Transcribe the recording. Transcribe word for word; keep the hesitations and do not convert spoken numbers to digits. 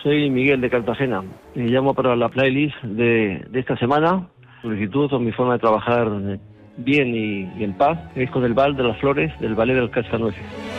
soy Miguel de Cartagena. Me llamo para la playlist de, de esta semana. Solicitud o mi forma de trabajar bien y, y en paz es con el Val de las Flores del Ballet del Cascanueces.